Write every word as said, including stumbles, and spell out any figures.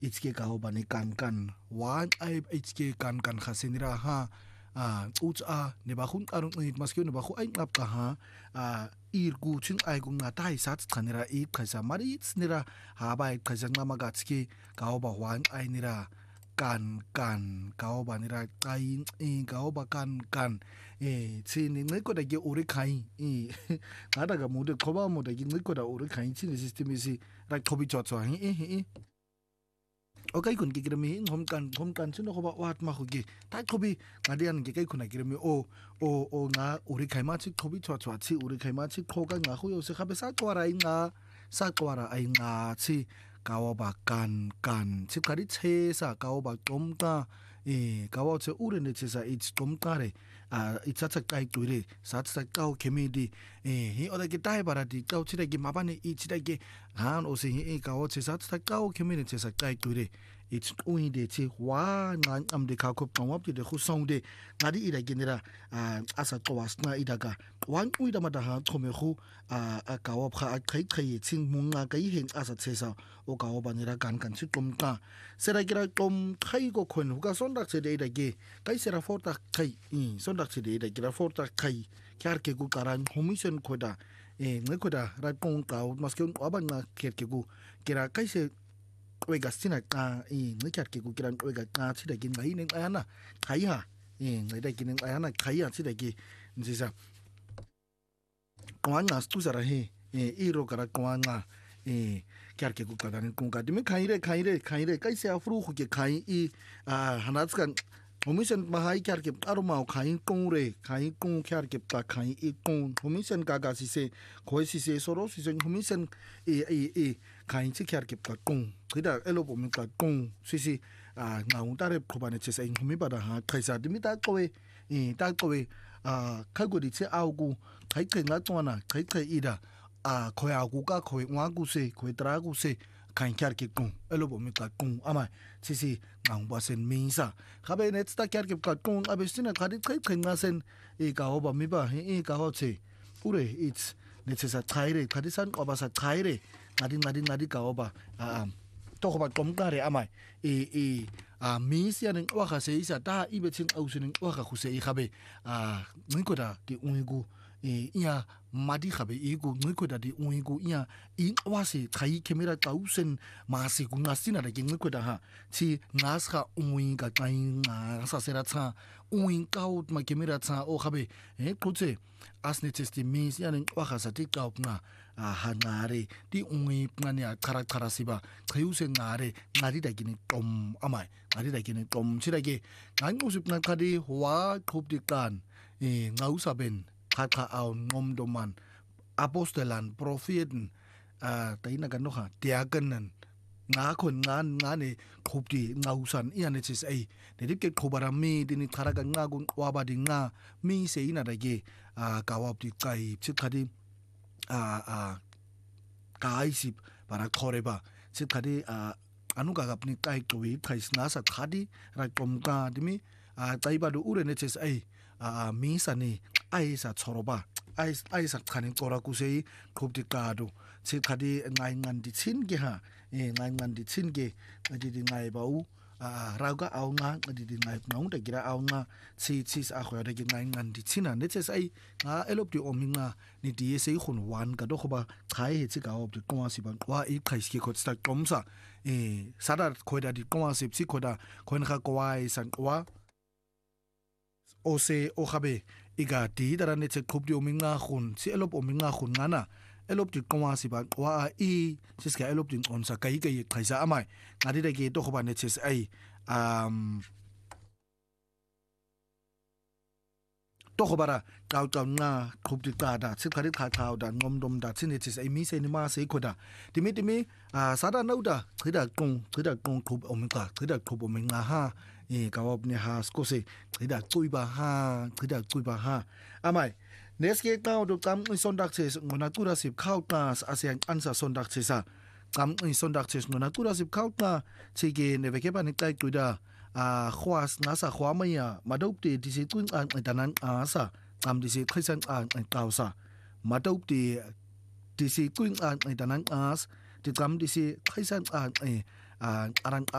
itske ka hoba ne kan kan wan ai itske kan kan khasenira ha a uts a ne ba khun arung nit maske ne ba khu ai ngap ka ha a ir gu chin ai gu nga tai sat khanira i khasa mari nira ha ba khasa ngama ga tske ka hoba wan ai nira kan kan ka hoba nira kai i ka hoba kan kan e chi ni ne ko da ge ore khai i ada ga mu de khoba mu de ge ko da ore khai chi ne system isi ra khobi chot so hi hi Okay kun kikirami hom kan hom kan sino ko ba wat ma khogi ta khobi ngadian ge kai khuna kirami o o o nga uri khaima chi khobi chwa chwa chi uri khaima chi khoga nga khu yo se khabe sa kwara i nga sa kwara ai nga chi kawa ba kan kan chi kari che sa kawa ba tom ka e kawa che uri ne che sa it's tom ka re a it's a kai tu re sa sa kau kemi di e hi oda ge dai bara di kau chi da ge ma ba ne i chi da ge han o se hi kawa che sa sa kau kemi ne che sa kai tu re it's ui de chi wa nga am de ka ko pawap de khu song de ngadi ida genera a asa to was na ida ga wan ui da ma da ha thome khu a a ka wa kha khai khai ching mung nga kai hen asa che sa o ka wa ba ni ra kan kan chi tum ka se ra gira tom khai ko khon hu ka son dak che de ida ge kai se ra for ta khai i son dak che de ida gira for ta khai kyar ke gu karan homisen khoda e nge khoda ra kong ka mas ke wa ba nga ker ke gu kira kai se Oiga sina ka i ngikat ke ku kiran oiga ka chi da gin ngai ning ana khai ha e ngai da gin ana khai ha chi da gi nzisa kwa nga stu sara he e i ro kara kwa nga e kyar ke ku ka dan ku ka dim khai re khai re khai re kai se afru khu ke khai i a hanats kan Homisen mahai kyar ke aro mau khai kong re khai kong kyar ke ta khai i kong homisen ka ga si se khoi si se soro si se homisen e e e khai chi kyar ke ta kong khida elo bo mi ka kong si si a ngau ta re khu ba ne che se homi ba da ha khai sa dimi ta ko e e ta ko e a kha go di che au gu khai khai nga twa na khai khai i da a khoi au gu ka khoi ngwa gu se khoi tra gu se khai kyar ke kong elo bo mi ka kong ama si si ngau ba sen mi sa khabe net sta kyar ke ka kong abestina khadi khai khai nga sen e ka ho ba mi ba e ka ho che ure it's net sa thai re khadi san ko ba sa thai re ngadi ngadi ngadi ka ho ba a to ko ba tom ka re ama e e a mi sia ning wa kha se isa ta i be chin au sin wa kha khu se i khabe a ngi ko da ti ui gu e ia madi khabe i gu ngi ko da di ui gu ia i wa se thai camera tau sen ma se gu nga sina da gi ngi ko da ha chi ngas kha ui ga kai nga sa se ra cha ui ka ut ma camera cha o khabe e ko che as ne testi mi sia ning wa kha sa ti ka up nga a ha nga re ti ui nga ne khara khara si ba chayu se nga re ngari da gi ni tom amai ngari da gi ni tom chi da gi ngang u sup na khadi wa thup di kan e ngau sa ben kha kha au ngom do man apostolan propheten a tai na kan no ha tia kan nan nga khon nga nga ne thup di ngau san i ne chis ai ne dik ke khobara mi di ni thara ga nga gun wa ba di nga mi se ina da ge a ka wa di kai chi khadi a a kai sip para khore ba chi khadi a anu ka apni kai to wi thai sna sa khadi ra tom ka dimi a tai ba do ure ne chis ai a mi sa ni ai sa choro ba ai ai sa khani tora ku sei khub di ka do chi khadi ngai ngan di chin ge ha e ngai ngan di chin ge di di ngai ba u a ra ga au nga di di ngai ngau da gira au nga chi chi sa khwa da ge ngai ngan di chin na ne chis ai nga elop di om nga ni di sei khun wan ka do khoba khai he chi ka op di kwa si ban kwa i khai ski khot sta tom sa e sa da khoi da di kwa si chi khoda khon kha kwa ai san kwa o se o khabe iga ti dara ne che khub di ominga khun si elop ominga khun ngana elop ti kwa si ba kwa i sis ka elop din on sa kai kai thaisa amai ngadi de ge to khoba ne ches ai um to khobara taw taw nga khub ti ta da sis khari kha thaw da ngom dom da chin ne ches ai mi se ni ma se khoda timi timi a sa da nau da khida kong khida kong khub ominga khida khub ominga ha e ka op ne ha sko se khida chui ba ha khida chui ba ha amai neske taw do kam son dak che ngona tura sip khaw ta asian ansa son dak che sa kam son dak che ngona tura sip khaw ta che ge ne ve ke ba ni tai tu da a khwas na sa khwa ma ya ma dop ti di se tun an ta nan a sa kam di se khaisan an an taw sa ma dop ti di se tun an ta nan as ti kam di se khaisan an e a aran